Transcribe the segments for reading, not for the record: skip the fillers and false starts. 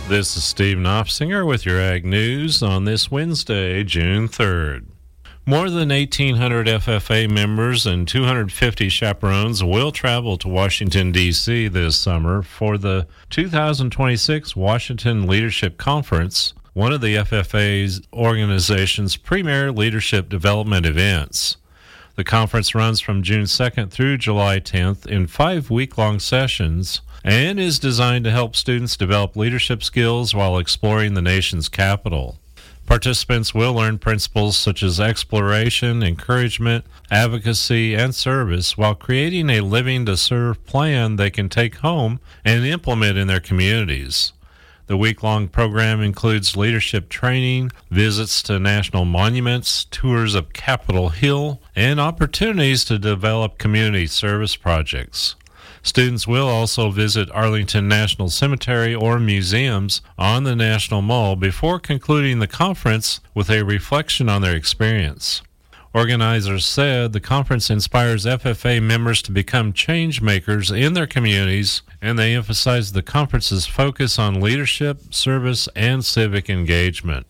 This is Steve Knopfsinger with your Ag News on this Wednesday, June 3rd. More than 1,800 FFA members and 250 chaperones will travel to Washington, D.C. this summer for the 2026 Washington Leadership Conference, one of the FFA's organization's premier leadership development events. The conference runs from June 2nd through July 10th in 5 week-long sessions and is designed to help students develop leadership skills while exploring the nation's capital. Participants will learn principles such as exploration, encouragement, advocacy, and service while creating a Living to Serve plan they can take home and implement in their communities. The week-long program includes leadership training, visits to national monuments, tours of Capitol Hill, and opportunities to develop community service projects. Students will also visit Arlington National Cemetery or museums on the National Mall before concluding the conference with a reflection on their experience. Organizers said the conference inspires FFA members to become change makers in their communities, and they emphasized the conference's focus on leadership, service, and civic engagement.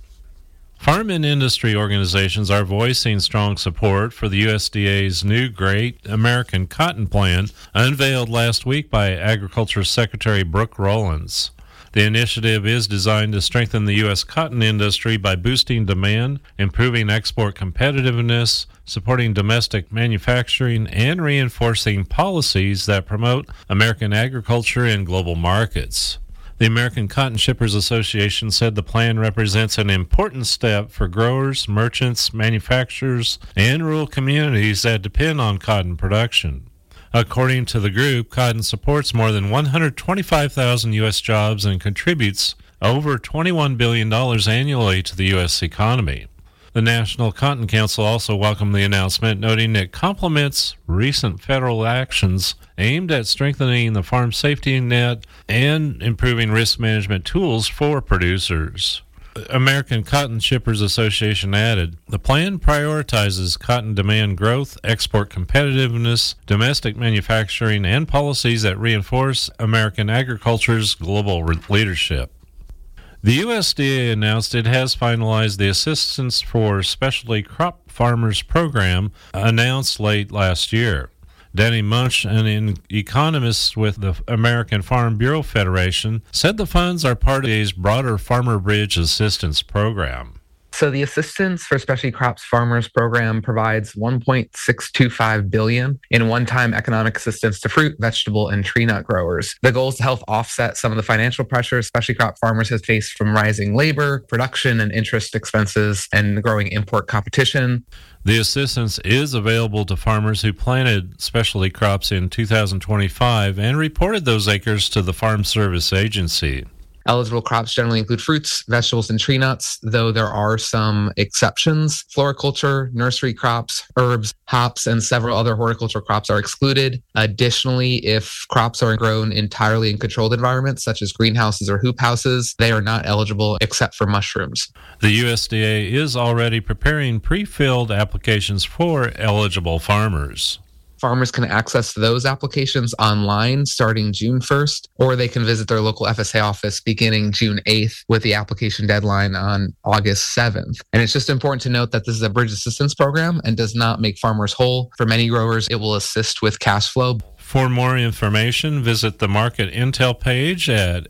Farm and industry organizations are voicing strong support for the USDA's new Great American Cotton Plan, unveiled last week by Agriculture Secretary Brooke Rollins. The initiative is designed to strengthen the U.S. cotton industry by boosting demand, improving export competitiveness, supporting domestic manufacturing, and reinforcing policies that promote American agriculture in global markets. The American Cotton Shippers Association said the plan represents an important step for growers, merchants, manufacturers, and rural communities that depend on cotton production. According to the group, cotton supports more than 125,000 U.S. jobs and contributes over $21 billion annually to the U.S. economy. The National Cotton Council also welcomed the announcement, noting it complements recent federal actions aimed at strengthening the farm safety net and improving risk management tools for producers. American Cotton Shippers Association added, the plan prioritizes cotton demand growth, export competitiveness, domestic manufacturing, and policies that reinforce American agriculture's global leadership. The USDA announced it has finalized the Assistance for Specialty Crop Farmers program announced late last year. Danny Munch, an economist with the American Farm Bureau Federation, said the funds are part of a broader Farmer Bridge Assistance program. So the Assistance for Specialty Crops Farmers program provides $1.625 billion in one-time economic assistance to fruit, vegetable, and tree nut growers. The goal is to help offset some of the financial pressures specialty crop farmers have faced from rising labor, production, and interest expenses and growing import competition. The assistance is available to farmers who planted specialty crops in 2025 and reported those acres to the Farm Service Agency. Eligible crops generally include fruits, vegetables, and tree nuts, though there are some exceptions. Floriculture, nursery crops, herbs, hops, and several other horticultural crops are excluded. Additionally, if crops are grown entirely in controlled environments, such as greenhouses or hoop houses, they are not eligible except for mushrooms. The USDA is already preparing pre-filled applications for eligible farmers. Farmers can access those applications online starting June 1st, or they can visit their local FSA office beginning June 8th with the application deadline on August 7th. And it's just important to note that this is a bridge assistance program and does not make farmers whole. For many growers, it will assist with cash flow. For more information, visit the Market Intel page at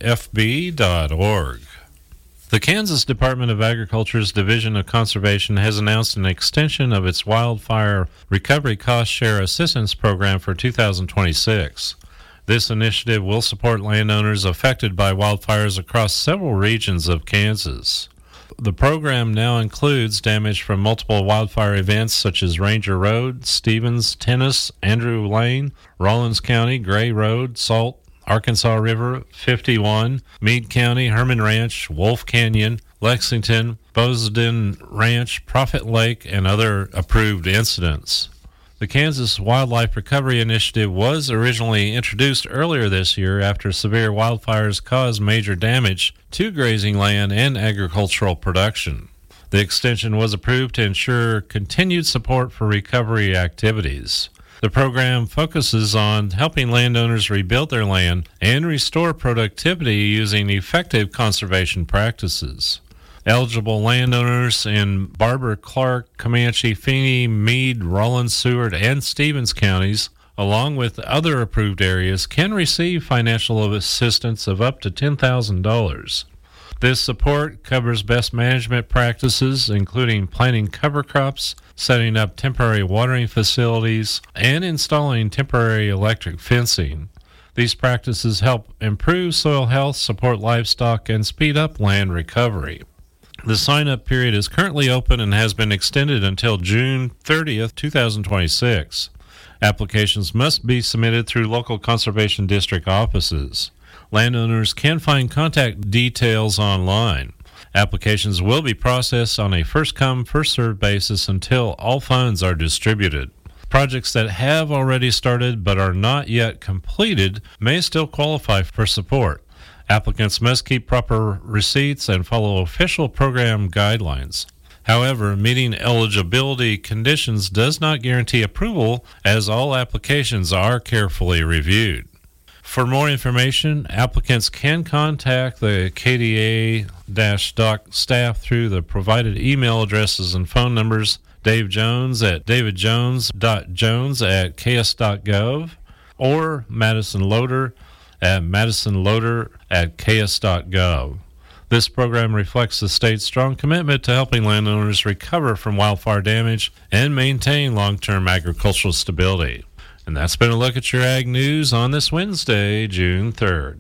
fb.org. The Kansas Department of Agriculture's Division of Conservation has announced an extension of its Wildfire Recovery Cost Share Assistance Program for 2026. This initiative will support landowners affected by wildfires across several regions of Kansas. The program now includes damage from multiple wildfire events such as Ranger Road, Stevens, Tennis, Andrew Lane, Rawlins County, Gray Road, Salt, Arkansas River, 51, Meade County, Herman Ranch, Wolf Canyon, Lexington, Bozeman Ranch, Prophet Lake, and other approved incidents. The Kansas Wildlife Recovery Initiative was originally introduced earlier this year after severe wildfires caused major damage to grazing land and agricultural production. The extension was approved to ensure continued support for recovery activities. The program focuses on helping landowners rebuild their land and restore productivity using effective conservation practices. Eligible landowners in Barber, Clark, Comanche, Feeney, Meade, Rollins, Seward, and Stevens counties, along with other approved areas, can receive financial assistance of up to $10,000. This support covers best management practices, including planting cover crops, setting up temporary watering facilities, and installing temporary electric fencing. These practices help improve soil health, support livestock, and speed up land recovery. The sign-up period is currently open and has been extended until June 30th, 2026. Applications must be submitted through local conservation district offices. Landowners can find contact details online. Applications will be processed on a first-come, first-served basis until all funds are distributed. Projects that have already started but are not yet completed may still qualify for support. Applicants must keep proper receipts and follow official program guidelines. However, meeting eligibility conditions does not guarantee approval, as all applications are carefully reviewed. For more information, applicants can contact the KDA-DOC staff through the provided email addresses and phone numbers: Dave Jones at davidjones.jones@ks.gov or Madison Loader at madisonloader@ks.gov. This program reflects the state's strong commitment to helping landowners recover from wildfire damage and maintain long-term agricultural stability. And that's been a look at your Ag News on this Wednesday, June 3rd.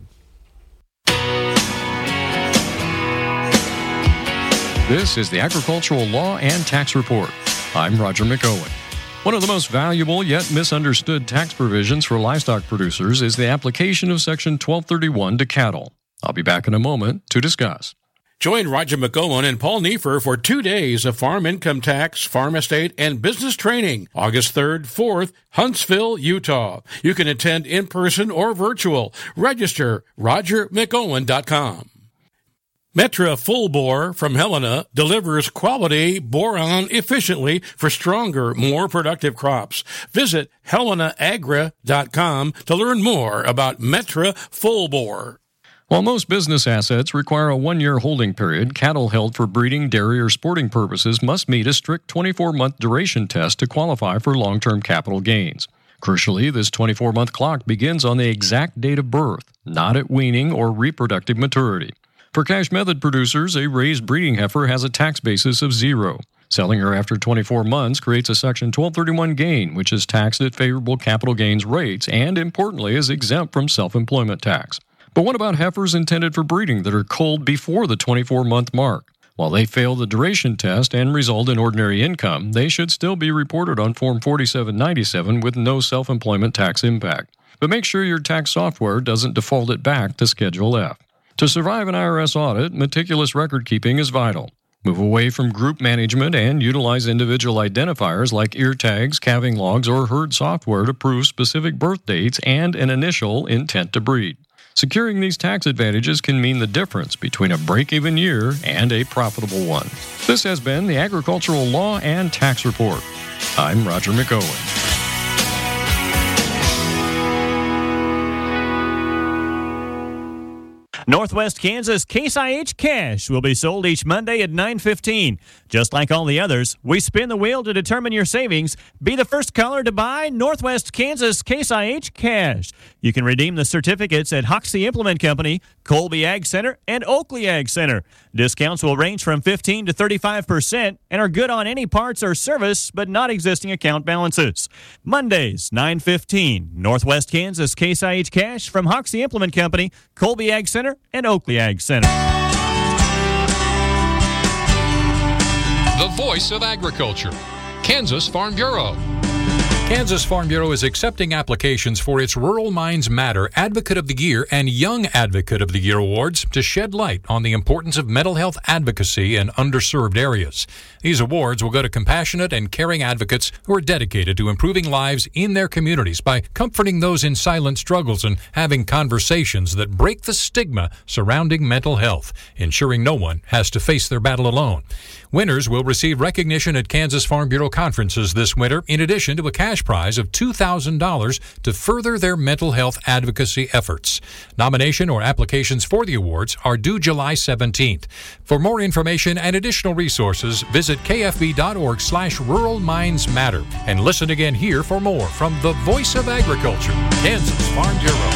This is the Agricultural Law and Tax Report. I'm Roger McOwen. One of the most valuable yet misunderstood tax provisions for livestock producers is the application of Section 1231 to cattle. I'll be back in a moment to discuss. Join Roger McOwen and Paul Neiffer for 2 days of farm income tax, farm estate, and business training, August 3rd, 4th, Huntsville, Utah. You can attend in person or virtual. Register rogermcOwen.com. Metra Full Bore from Helena delivers quality boron efficiently for stronger, more productive crops. Visit helenaagra.com to learn more about Metra Full Bore. While most business assets require a 1-year holding period, cattle held for breeding, dairy, or sporting purposes must meet a strict 24-month duration test to qualify for long-term capital gains. Crucially, this 24-month clock begins on the exact date of birth, not at weaning or reproductive maturity. For cash method producers, a raised breeding heifer has a tax basis of 0. Selling her after 24 months creates a Section 1231 gain, which is taxed at favorable capital gains rates and, importantly, is exempt from self-employment tax. But what about heifers intended for breeding that are culled before the 24-month mark? While they fail the duration test and result in ordinary income, they should still be reported on Form 4797 with no self-employment tax impact. But make sure your tax software doesn't default it back to Schedule F. To survive an IRS audit, meticulous record keeping is vital. Move away from group management and utilize individual identifiers like ear tags, calving logs, or herd software to prove specific birth dates and an initial intent to breed. Securing these tax advantages can mean the difference between a break-even year and a profitable one. This has been the Agricultural Law and Tax Report. I'm Roger McOwen. Northwest Kansas Case IH Cash will be sold each Monday at 9:15. Just like all the others, we spin the wheel to determine your savings. Be the first caller to buy Northwest Kansas Case IH Cash. You can redeem the certificates at Hoxie Implement Company, Colby Ag Center, and Oakley Ag Center. Discounts will range from 15% to 35% and are good on any parts or service, but not existing account balances. Mondays, 9:15. Northwest Kansas Case IH Cash from Hoxie Implement Company, Colby Ag Center, and Oakley Ag Center. The voice of agriculture, Kansas Farm Bureau. Kansas Farm Bureau is accepting applications for its Rural Minds Matter Advocate of the Year and Young Advocate of the Year awards to shed light on the importance of mental health advocacy in underserved areas. These awards will go to compassionate and caring advocates who are dedicated to improving lives in their communities by comforting those in silent struggles and having conversations that break the stigma surrounding mental health, ensuring no one has to face their battle alone. Winners will receive recognition at Kansas Farm Bureau conferences this winter, in addition to a cash cash prize of $2,000 to further their mental health advocacy efforts. Nomination or applications for the awards are due July 17th. For more information and additional resources, visit kfb.org/Rural Minds Matter. And listen again here for more from the Voice of Agriculture, Kansas Farm Bureau.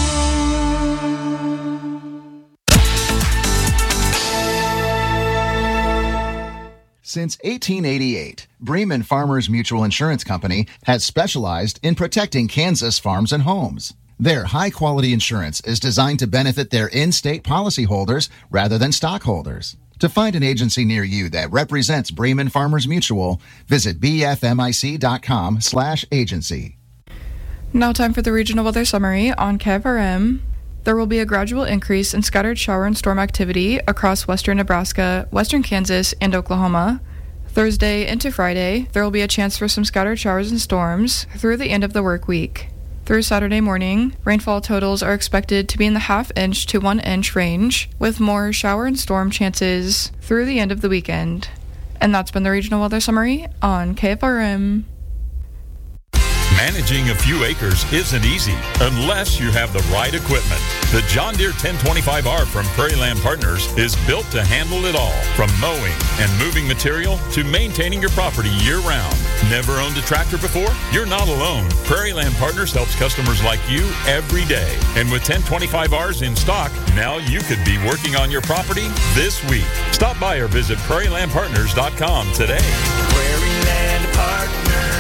Since 1888, Bremen Farmers Mutual Insurance Company has specialized in protecting Kansas farms and homes. Their high-quality insurance is designed to benefit their in-state policyholders rather than stockholders. To find an agency near you that represents Bremen Farmers Mutual, visit bfmic.com/agency. Now time for the regional weather summary on KFRM. There will be a gradual increase in scattered shower and storm activity across western Nebraska, western Kansas, and Oklahoma. Thursday into Friday, there will be a chance for some scattered showers and storms through the end of the work week. Through Saturday morning, rainfall totals are expected to be in the half-inch to 1-inch range, with more shower and storm chances through the end of the weekend. And that's been the regional weather summary on KFRM. Managing a few acres isn't easy unless you have the right equipment. The John Deere 1025R from Prairie Land Partners is built to handle it all, from mowing and moving material to maintaining your property year-round. Never owned a tractor before? You're not alone. Prairie Land Partners helps customers like you every day. And with 1025Rs in stock, now you could be working on your property this week. Stop by or visit prairielandpartners.com today. Prairie Land Partners.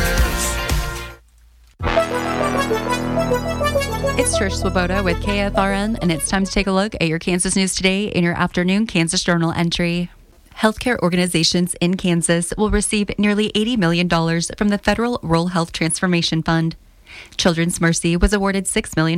It's Trish Swoboda with KFRN, and it's time to take a look at your Kansas news today in your afternoon Kansas Journal entry. Healthcare organizations in Kansas will receive nearly $80 million from the Federal Rural Health Transformation Fund. Children's Mercy was awarded $6 million.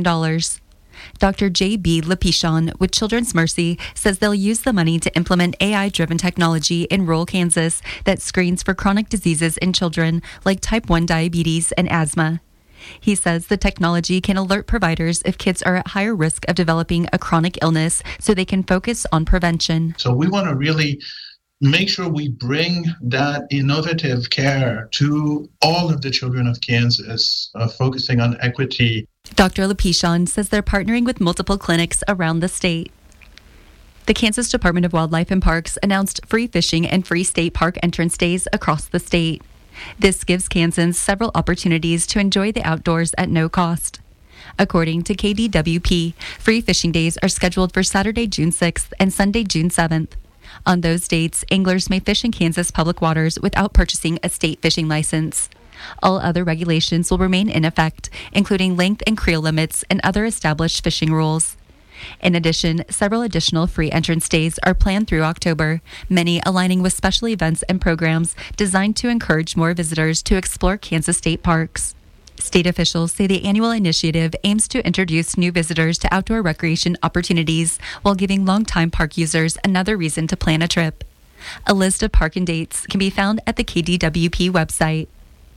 Dr. J.B. Lepichon with Children's Mercy says they'll use the money to implement AI-driven technology in rural Kansas that screens for chronic diseases in children like type 1 diabetes and asthma. He says the technology can alert providers if kids are at higher risk of developing a chronic illness so they can focus on prevention. So we want to really make sure we bring that innovative care to all of the children of Kansas, focusing on equity. Dr. Lepichon says they're partnering with multiple clinics around the state. The Kansas Department of Wildlife and Parks announced free fishing and free state park entrance days across the state. This gives Kansans several opportunities to enjoy the outdoors at no cost. According to KDWP, free fishing days are scheduled for Saturday, June 6th and Sunday, June 7th. On those dates, anglers may fish in Kansas public waters without purchasing a state fishing license. All other regulations will remain in effect, including length and creel limits and other established fishing rules. In addition, several additional free entrance days are planned through October, many aligning with special events and programs designed to encourage more visitors to explore Kansas state parks. State officials say the annual initiative aims to introduce new visitors to outdoor recreation opportunities while giving longtime park users another reason to plan a trip. A list of park and dates can be found at the KDWP website.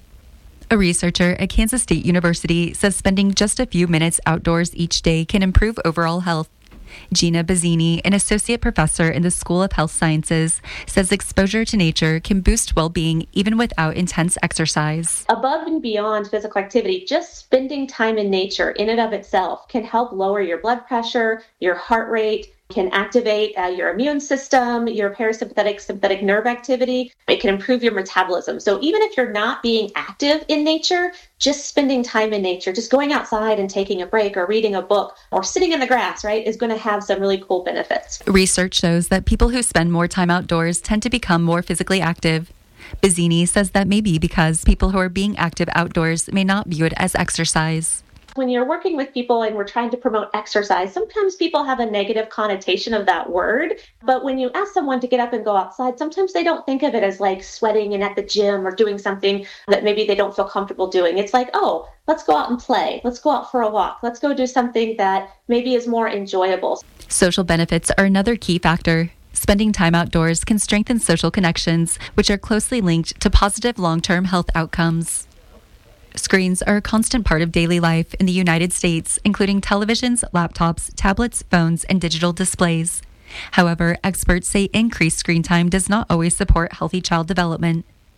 A researcher at Kansas State University says spending just a few minutes outdoors each day can improve overall health. Gina Bazzini, an associate professor in the School of Health Sciences, says exposure to nature can boost well-being even without intense exercise. Above and beyond physical activity, just spending time in nature in and of itself can help lower your blood pressure, your heart rate, can activate your immune system, your parasympathetic, sympathetic nerve activity. It can improve your metabolism. So even if you're not being active in nature, just spending time in nature, just going outside and taking a break or reading a book or sitting in the grass, right, is going to have some really cool benefits. Research shows that people who spend more time outdoors tend to become more physically active. Bazzini says that may be because people who are being active outdoors may not view it as exercise. When you're working with people and we're trying to promote exercise, sometimes people have a negative connotation of that word. But when you ask someone to get up and go outside, sometimes they don't think of it as like sweating and at the gym or doing something that maybe they don't feel comfortable doing. It's like, oh, let's go out and play. Let's go out for a walk. Let's go do something that maybe is more enjoyable. Social benefits are another key factor. Spending time outdoors can strengthen social connections, which are closely linked to positive long-term health outcomes. Screens are a constant part of daily life in the United States, including televisions, laptops, tablets, phones, and digital displays. However, experts say increased screen time does not always support healthy child development.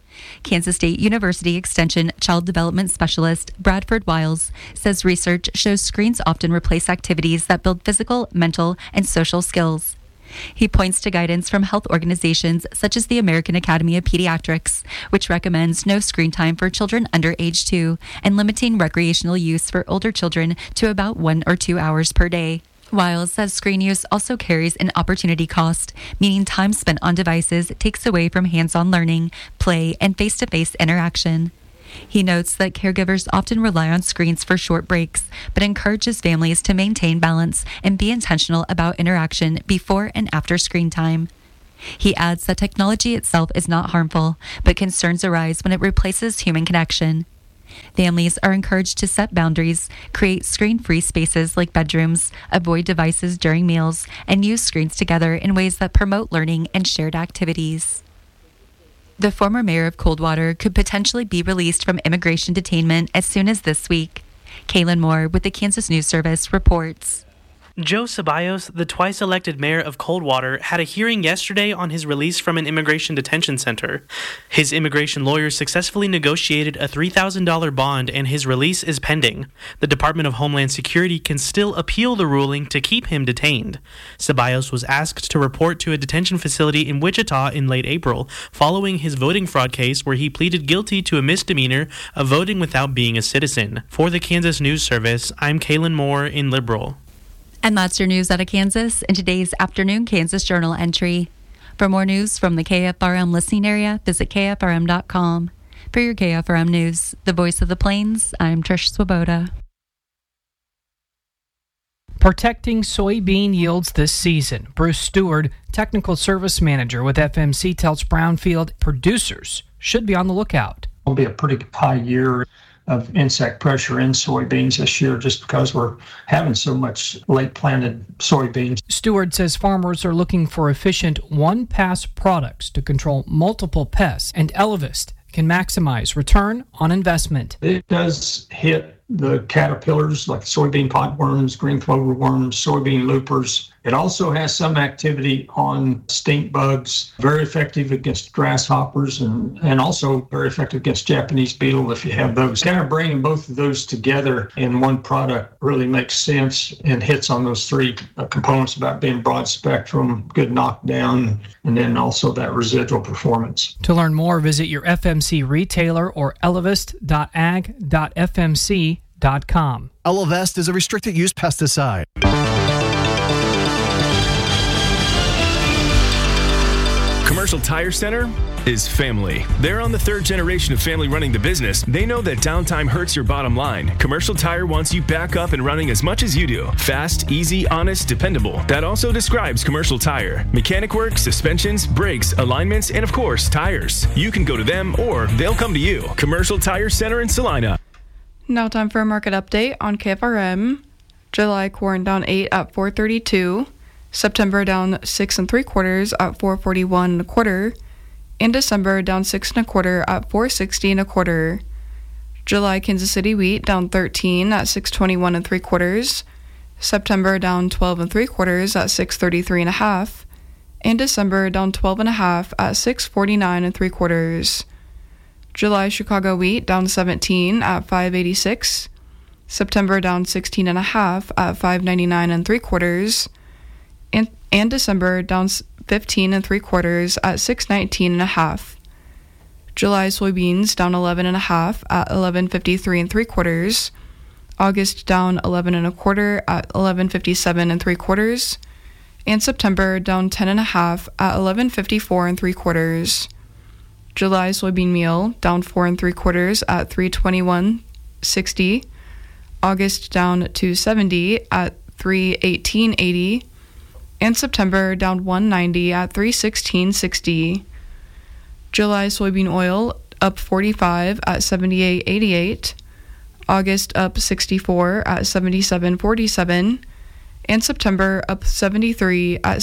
Kansas State University Extension Child Development Specialist Bradford Wiles says research shows screens often replace activities that build physical, mental, and social skills. He points to guidance from health organizations such as the American Academy of Pediatrics, which recommends no screen time for children under age 2 and limiting recreational use for older children to about 1 or 2 hours per day. Wiles says screen use also carries an opportunity cost, meaning time spent on devices takes away from hands-on learning, play, and face-to-face interaction. He notes that caregivers often rely on screens for short breaks, but encourages families to maintain balance and be intentional about interaction before and after screen time. He adds that technology itself is not harmful, but concerns arise when it replaces human connection. Families are encouraged to set boundaries, create screen-free spaces like bedrooms, avoid devices during meals, and use screens together in ways that promote learning and shared activities. The former mayor of Coldwater could potentially be released from immigration detainment as soon as this week. Kaylin Moore with the Kansas News Service reports. Joe Ceballos, the twice-elected mayor of Coldwater, had a hearing yesterday on his release from an immigration detention center. His immigration lawyer successfully negotiated a $3,000 bond, and his release is pending. The Department of Homeland Security can still appeal the ruling to keep him detained. Ceballos was asked to report to a detention facility in Wichita in late April, following his voting fraud case where he pleaded guilty to a misdemeanor of voting without being a citizen. For the Kansas News Service, I'm Kaylin Moore in Liberal. And that's your news out of Kansas in today's afternoon Kansas Journal entry. For more news from the KFRM listening area, visit KFRM.com. For your KFRM news, the voice of the Plains, I'm Trish Swoboda. Protecting soybean yields this season. Bruce Stewart, Technical Service Manager with FMC, tells Brownfield producers should be on the lookout. It'll be a pretty high year of insect pressure in soybeans this year just because we're having so much late planted soybeans. Stewart says farmers are looking for efficient one-pass products to control multiple pests, and Elevist can maximize return on investment. It does hit the caterpillars like soybean podworms, green clover worms, soybean loopers. It also has some activity on stink bugs, very effective against grasshoppers and also very effective against Japanese beetle if you have those. Kind of bringing both of those together in one product really makes sense and hits on those three components about being broad spectrum, good knockdown, and then also that residual performance. To learn more, visit your FMC retailer or elevist.ag.fmc.com. Elevest is a restricted use pesticide. Commercial Tire Center is family. They're on the third generation of family running the business. They know that downtime hurts your bottom line. Commercial Tire wants you back up and running as much as you do. Fast, easy, honest, dependable. That also describes Commercial Tire. Mechanic work, suspensions, brakes, alignments, and of course, tires. You can go to them or they'll come to you. Commercial Tire Center in Salina. Now time for a market update on KFRM. July corn down 8 at 432. September down 6 3/4 at 441 1/4, and December down 6 1/4 at 460 1/4. July Kansas City wheat down 13 at 621 3/4. September down 12 3/4 at 633 1/2, and December down 12 1/2 at 649 3/4. July Chicago wheat down 17 at 586. September down 16 1/2 at 599 3/4. And December down 15 3/4 at 619 1/2. July soybeans down 11 1/2 at 1153 3/4. August down 11 1/4 at 1157 3/4. And September down 10 1/2 at 1154 3/4. July soybean meal down 4 3/4 at 321.60. August down 270 at 318.80. And September down 190 at 316.60. July soybean oil up 45 at 78.88. August up 64 at 77.47. And September up 73 at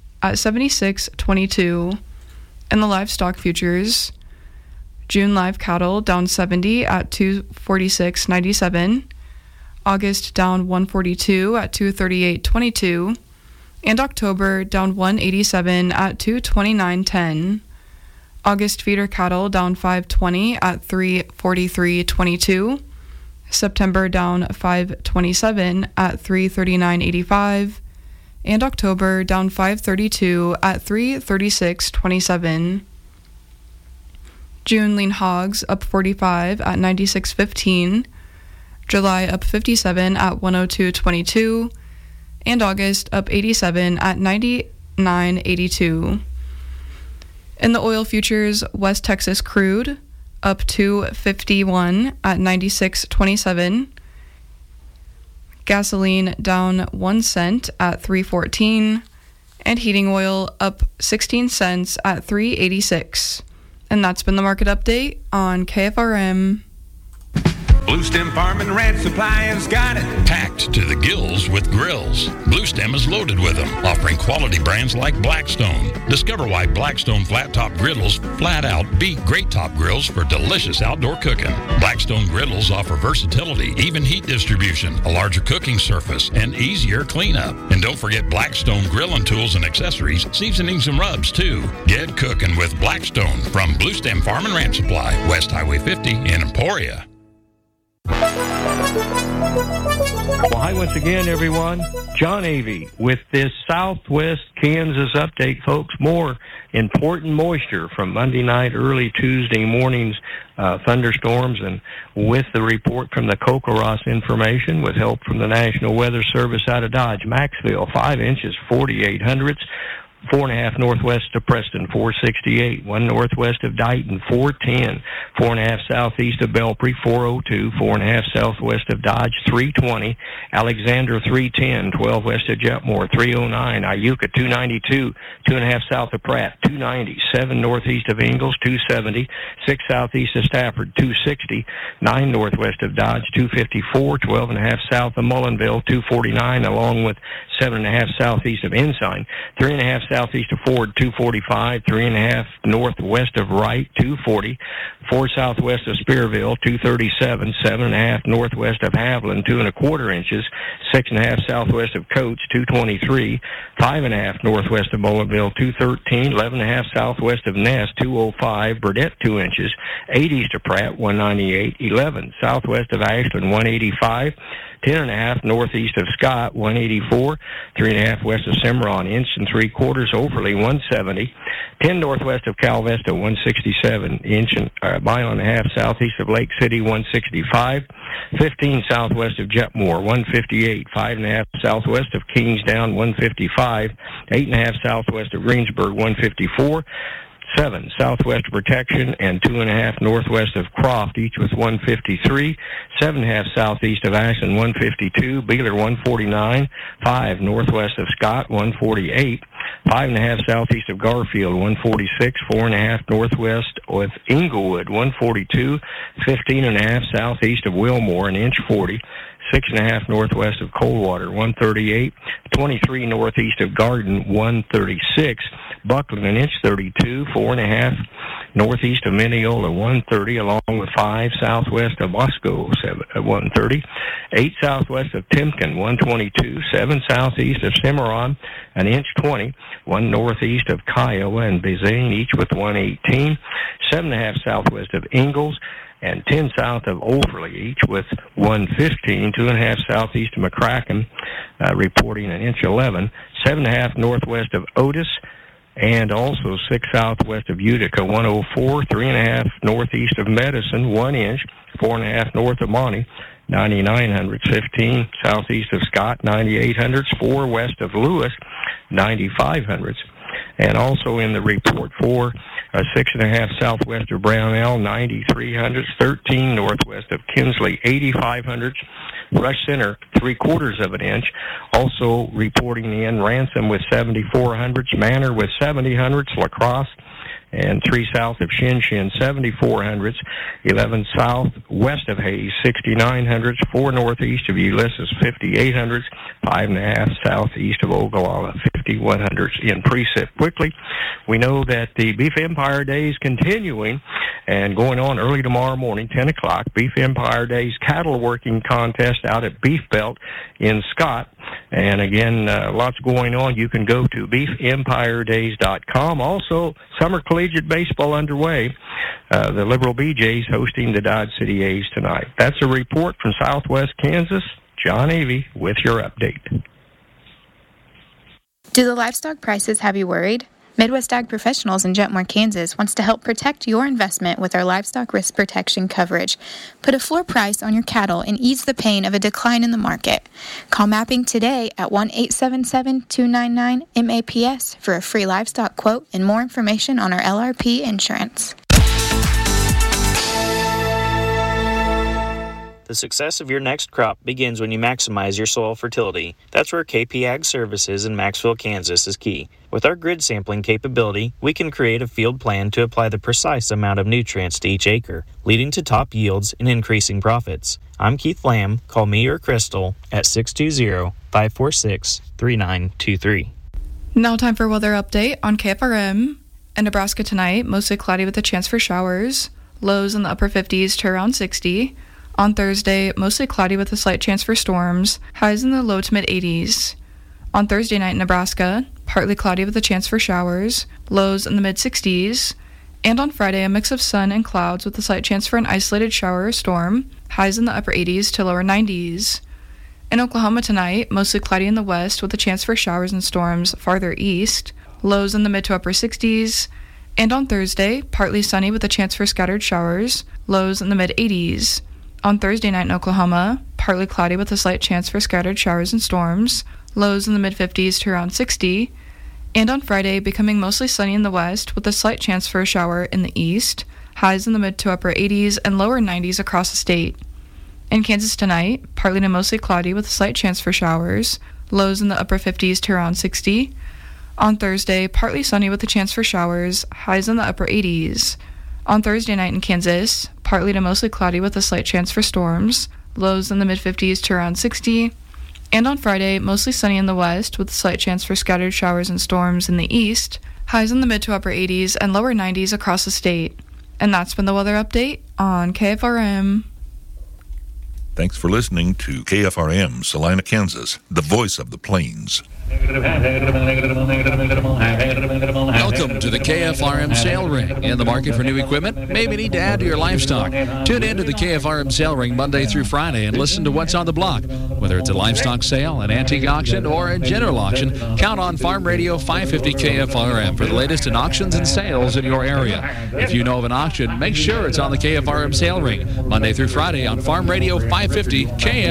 76.22. And the livestock futures, June live cattle down 70 at 246.97. August down 142 at 238.22. And October down 187 at 229.10. August feeder cattle down 520 at 343.22. September down 527 at 339.85. And October down 532 at 336.27. June lean hogs up 45 at 96.15. July up 57 at 102.22. And August up 87 at 99.82. In the oil futures, West Texas crude up $2.51 at 96.27. Gasoline down 1 cent at 3.14, and heating oil up 16 cents at 3.86. And that's been the market update on KFRM. Blue Stem Farm and Ranch Supply has got it. Packed to the gills with grills. Blue Stem is loaded with them, offering quality brands like Blackstone. Discover why Blackstone flat top griddles flat out beat great top grills for delicious outdoor cooking. Blackstone griddles offer versatility, even heat distribution, a larger cooking surface, and easier cleanup. And don't forget Blackstone grilling tools and accessories, seasonings and rubs too. Get cooking with Blackstone from Blue Stem Farm and Ranch Supply, West Highway 50 in Emporia. Well, hi once again, everyone. John Avey with this Southwest Kansas update, folks. More important moisture from Monday night, early Tuesday morning's thunderstorms, and with the report from the Kokoros information, with help from the National Weather Service out of Dodge. Maxville, 5 inches, 4800ths. 4.5 northwest of Preston, 468. 1 northwest of Dighton, 410. 4.5 southeast of Belpre, 402. 4.5 southwest of Dodge, 320. Alexander, 310. 12 west of Jetmore, 309. Iuka, 292. 2.5 south of Pratt, 290. 7 northeast of Ingalls, 270. 6 southeast of Stafford, 260. 9 northwest of Dodge, 254. 12.5 south of Mullinville, 249, along with 7.5 southeast of Ensign. 3.5 southeast of Ford, 245, 3.5 northwest of Wright, 240, 4 southwest of Spearville, 237, 7.5 northwest of Haviland, 2 1/4 inches, 6.5 southwest of Coates, 223, 5.5 northwest of Mullinville, 213, 11.5 southwest of Ness, 205, Burdett, 2 inches, 8 east of Pratt, 198, 11 southwest of Ashland, 185, 10.5 northeast of Scott, 184, 3.5 west of Cimarron, 1 3/4 overly, 170, 10 northwest of Calvesta, 167, mile and a half southeast of Lake City, 165, 15 southwest of Jetmore, 158, 5.5 southwest of Kingsdown, 155, 8.5 southwest of Greensburg, 154, 7 southwest of Protection, and 2.5 northwest of Croft, each with 153, 7.5 southeast of Ashland, 152, Beeler, 149, 5 northwest of Scott, 148, 5.5 southeast of Garfield, 146, 4.5 northwest of Inglewood, 142, 15.5 southeast of Wilmore, 1.40 inch, 6.5 northwest of Coldwater, 138, 23 northeast of Garden, 136, Buckland, 1.32 inch, 4.5 northeast of Mineola, 130, along with 5 southwest of Moscow, 130, 8 southwest of Timken, 122, 7 southeast of Cimarron, 1.20 inch, 1 northeast of Kiowa and Bizane, each with 118, 7.5 southwest of Ingalls, and 10 south of Overley, each with 115, 2.5 southeast of McCracken, reporting 1.11 inch, 7.5 northwest of Otis, and also 6 southwest of Utica, 104, 3.5 northeast of Medicine, 1 inch, 4.5 north of Monty, 9,900, 15 southeast of Scott, 9,800, 4 west of Lewis, 9,500. And also in the report for 6.5 southwest of Brownell, 9,300, 13 northwest of Kinsley, 8,500, Rush Center, 3/4 inch. Also reporting in Ransom with 7,400, Manor with 7,000, La Crosse, and 3 south of Shinshin, 7,400, 11 south west of Hayes, 6,900, 4 northeast of Ulysses, 5,800, 5.5 southeast of Ogallala, 5100s in precip. Quickly, we know that the Beef Empire Day is continuing and going on early tomorrow morning, 10 o'clock. Beef Empire Day's cattle working contest out at Beef Belt in Scott. And again, lots going on. You can go to beefempiredays.com. Also, summer collegiate baseball underway. The Liberal BJs hosting the Dodge City A's tonight. That's a report from Southwest Kansas. John Avey with your update. Do the livestock prices have you worried? Midwest Ag Professionals in Jetmore, Kansas wants to help protect your investment with our livestock risk protection coverage. Put a floor price on your cattle and ease the pain of a decline in the market. Call Mapping today at 1-877-299-MAPS for a free livestock quote and more information on our LRP insurance. The success of your next crop begins when you maximize your soil fertility. That's where KP Ag Services in Maxville, Kansas is key. With our grid sampling capability, we can create a field plan to apply the precise amount of nutrients to each acre, leading to top yields and increasing profits. I'm Keith Lamb. Call me or Crystal at 620-546-3923. Now time for weather update on KFRM. In Nebraska tonight, mostly cloudy with a chance for showers. Lows in the upper 50s to around 60. On Thursday, mostly cloudy with a slight chance for storms, highs in the low to mid-80s. On Thursday night in Nebraska, partly cloudy with a chance for showers, lows in the mid-60s. And on Friday, a mix of sun and clouds with a slight chance for an isolated shower or storm, highs in the upper 80s to lower 90s. In Oklahoma tonight, mostly cloudy in the west with a chance for showers and storms farther east, lows in the mid to upper 60s. And on Thursday, partly sunny with a chance for scattered showers, lows in the mid-80s. On Thursday night in Oklahoma, partly cloudy with a slight chance for scattered showers and storms, lows in the mid-50s to around 60. And on Friday, becoming mostly sunny in the west with a slight chance for a shower in the east, highs in the mid to upper 80s and lower 90s across the state. In Kansas tonight, partly to mostly cloudy with a slight chance for showers, lows in the upper 50s to around 60. On Thursday, partly sunny with a chance for showers, highs in the upper 80s. On Thursday night in Kansas, partly to mostly cloudy with a slight chance for storms, lows in the mid-50s to around 60. And on Friday, mostly sunny in the west with a slight chance for scattered showers and storms in the east, highs in the mid to upper 80s and lower 90s across the state. And that's been the weather update on KFRM. Thanks for listening to KFRM, Salina, Kansas, the voice of the plains. Welcome to the KFRM Sale Ring. In the market for new equipment? Maybe need to add to your livestock. Tune in to the KFRM Sale Ring Monday through Friday and listen to what's on the block. Whether it's a livestock sale, an antique auction, or a general auction, count on Farm Radio 550 KFRM for the latest in auctions and sales in your area. If you know of an auction, make sure it's on the KFRM Sale Ring Monday through Friday on Farm Radio 550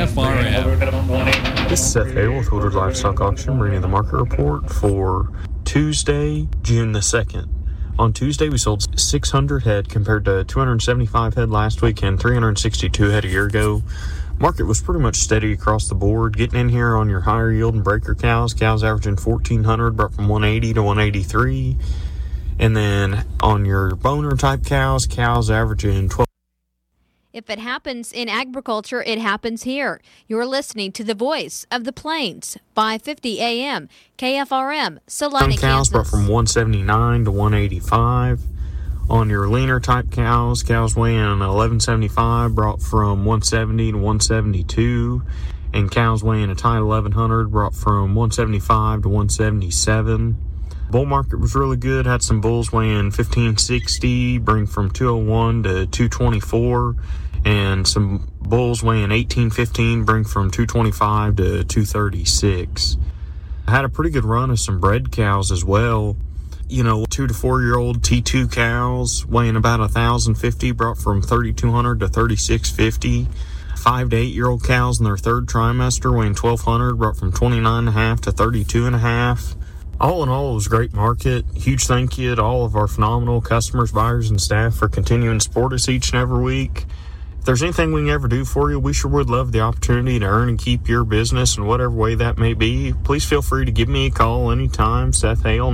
KFRM. This is Seth Hale with Woodward Livestock Auction, bringing the market report for Tuesday, June the 2nd. On Tuesday, we sold 600 head compared to 275 head last week and 362 head a year ago. Market was pretty much steady across the board. Getting in here on your higher yield and breaker cows averaging 1,400, brought from 180 to 183. And then on your boner type cows averaging 12. If it happens in agriculture, it happens here. You're listening to the voice of the plains, 550 AM, KFRM, Salina, Kansas. Cows brought from 179 to 185. On your leaner type cows weighing 1175 brought from 170 to 172. And cows weighing a tight 1100 brought from 175 to 177. Bull market was really good. Had some bulls weighing 1560, bring from 201 to 224. And some bulls weighing 1815, bring from 225 to 236. I had a pretty good run of some bred cows as well. 2 to 4 year old T2 cows weighing about 1,050, brought from 3,200 to 3,650. 5 to 8 year old cows in their third trimester weighing 1,200, brought from 29.5 to 32.5. All in all, it was a great market. Huge thank you to all of our phenomenal customers, buyers, and staff for continuing to support us each and every week. If there's anything we can ever do for you, we sure would love the opportunity to earn and keep your business in whatever way that may be. Please feel free to give me a call anytime. Seth Hale,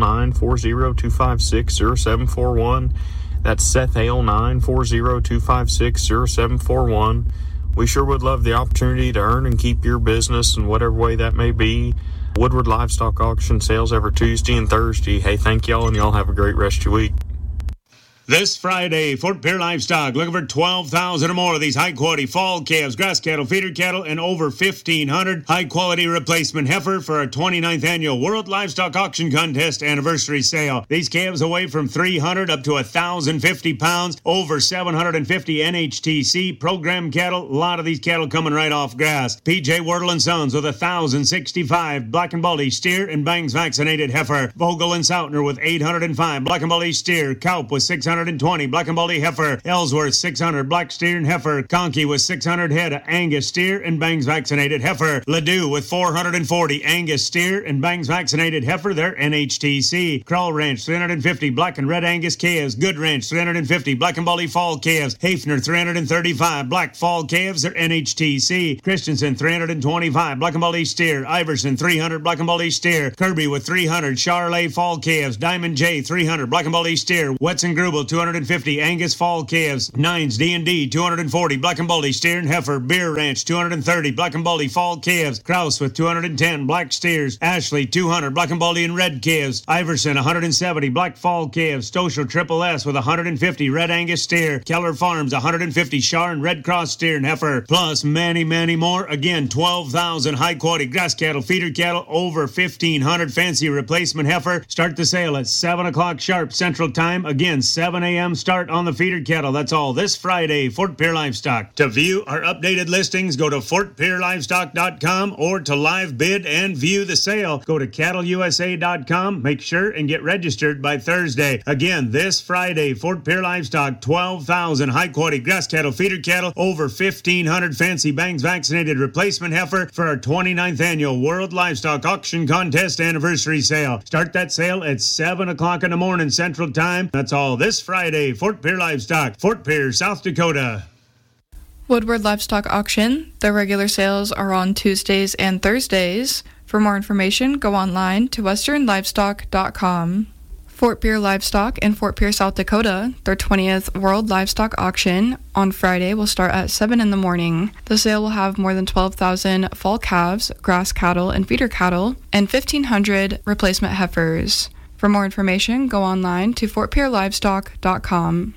940-256-0741. That's Seth Hale, 940-256-0741. We sure would love the opportunity to earn and keep your business in whatever way that may be. Woodward Livestock Auction sales every Tuesday and Thursday. Hey, thank y'all, and y'all have a great rest of your week. This Friday, Fort Pierre Livestock looking for 12,000 or more of these high-quality fall calves, grass cattle, feeder cattle, and over 1,500 high-quality replacement heifer for our 29th annual World Livestock Auction Contest anniversary sale. These calves weigh from 300 up to 1,050 pounds, over 750 NHTC program cattle. A lot of these cattle coming right off grass. PJ Wardle & Sons with 1,065 black and baldy steer and bangs vaccinated heifer. Vogel and Sautner with 805 black and baldy steer. Kaup with 620 black and baldy heifer. Ellsworth 600 black steer and heifer. Conkey with 600 head of Angus steer and bangs vaccinated heifer. Ladue with 440 Angus steer and bangs vaccinated heifer. They're NHTC. Krull Ranch 350 black and red Angus calves. Good Ranch 350 black and baldy fall calves. Hafner 335 black fall calves. They're NHTC. Christensen 325 black and baldy steer. Iverson 300 black and baldy steer. Kirby with 300 Charolais fall calves. Diamond J 300 black and baldy steer. Wetson Grubel 250 Angus fall calves. Nines D&D 240 black and baldy steer and heifer. Beer Ranch 230 black and baldy fall calves. Kraus with 210 black steers. Ashley 200 black and baldy and red calves. Iverson 170 black fall calves. Stoschel Triple S with 150 red Angus steer. Keller Farms 150 Char and red cross steer and heifer. Plus many, many more. Again, 12,000 high quality grass cattle, feeder cattle, over 1,500 fancy replacement heifer. Start the sale at 7 o'clock sharp Central Time. Again, 7 a.m. start on the feeder cattle. That's all this Friday, Fort Pierre Livestock. To view our updated listings, go to fortpierrelivestock.com, or to live bid and view the sale, go to cattleusa.com. Make sure and get registered by Thursday. Again, this Friday, Fort Pierre Livestock, 12,000 high-quality grass cattle, feeder cattle, over 1,500 fancy bangs vaccinated replacement heifer for our 29th annual World Livestock Auction Contest anniversary sale. Start that sale at 7 o'clock in the morning Central Time. That's all this Friday, Fort Pierre Livestock, Fort Pierre, South Dakota. Woodward Livestock Auction. Their regular sales are on Tuesdays and Thursdays. For more information, go online to westernlivestock.com. Fort Pierre Livestock in Fort Pierre, South Dakota. Their 20th World Livestock Auction on Friday will start at 7 in the morning. The sale will have more than 12,000 fall calves, grass cattle, and feeder cattle, and 1,500 replacement heifers. For more information, go online to fortpierrelivestock.com.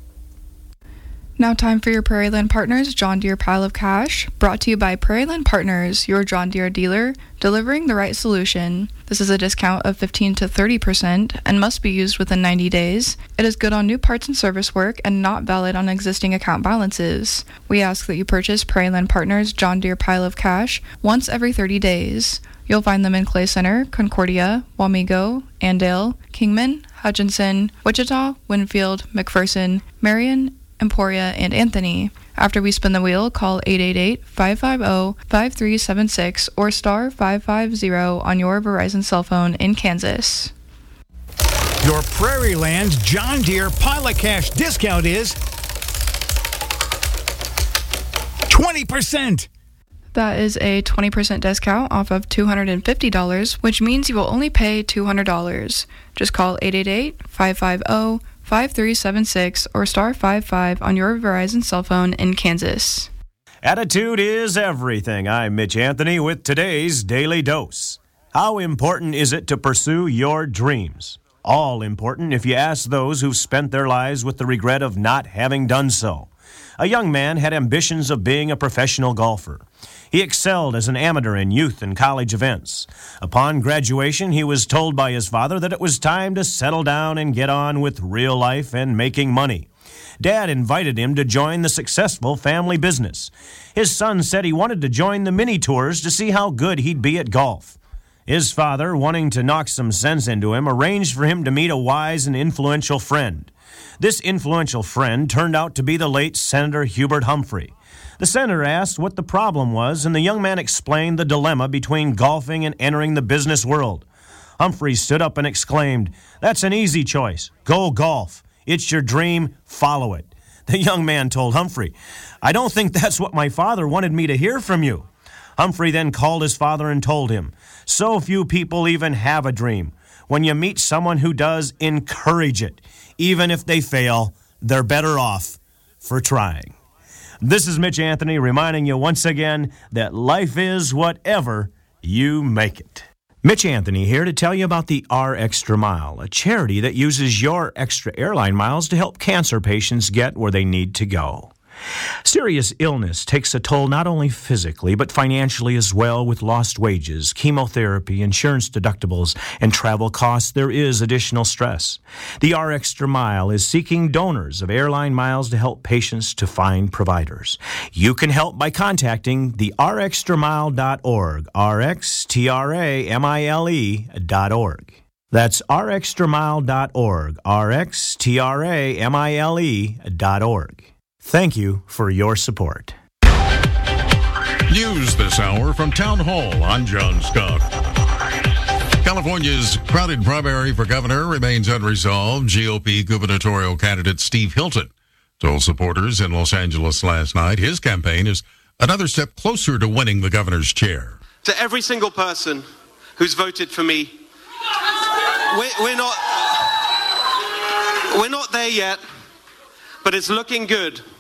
Now time for your Prairie Land Partners John Deere Pile of Cash, brought to you by Prairie Land Partners, your John Deere dealer, delivering the right solution. This is a discount of 15 to 30% and must be used within 90 days. It is good on new parts and service work and not valid on existing account balances. We ask that you purchase Prairie Land Partners John Deere Pile of Cash once every 30 days. You'll find them in Clay Center, Concordia, Wamego, Andale, Kingman, Hutchinson, Wichita, Winfield, McPherson, Marion, Emporia, and Anthony. After we spin the wheel, call 888-550-5376 or star 550 on your Verizon cell phone in Kansas. Your Prairie Land John Deere Pile of Cash discount is 20%. That is a 20% discount off of $250, which means you will only pay $200. Just call 888-550-5376 or star 55 on your Verizon cell phone in Kansas. Attitude is everything. I'm Mitch Anthony with today's Daily Dose. How important is it to pursue your dreams? All important if you ask those who've spent their lives with the regret of not having done so. A young man had ambitions of being a professional golfer. He excelled as an amateur in youth and college events. Upon graduation, he was told by his father that it was time to settle down and get on with real life and making money. Dad invited him to join the successful family business. His son said he wanted to join the mini tours to see how good he'd be at golf. His father, wanting to knock some sense into him, arranged for him to meet a wise and influential friend. This influential friend turned out to be the late Senator Hubert Humphrey. The senator asked what the problem was, and the young man explained the dilemma between golfing and entering the business world. Humphrey stood up and exclaimed, "That's an easy choice. Go golf. It's your dream. Follow it." The young man told Humphrey, "I don't think that's what my father wanted me to hear from you." Humphrey then called his father and told him, "So few people even have a dream. When you meet someone who does, encourage it. Even if they fail, they're better off for trying." This is Mitch Anthony reminding you once again that life is whatever you make it. Mitch Anthony here to tell you about the R Extra Mile, a charity that uses your extra airline miles to help cancer patients get where they need to go. Serious illness takes a toll not only physically, but financially as well, with lost wages, chemotherapy, insurance deductibles, and travel costs. There is additional stress. The R Extra Mile is seeking donors of airline miles to help patients to find providers. You can help by contacting the rxtramile.org, rxtramile.org. That's rxtramile.org, rxtramile.org. Thank you for your support. News this hour from Town Hall. I'm John Scott. California's crowded primary for governor remains unresolved. GOP gubernatorial candidate Steve Hilton told supporters in Los Angeles last night his campaign is another step closer to winning the governor's chair. To every single person who's voted for me, we're not there yet, but it's looking good.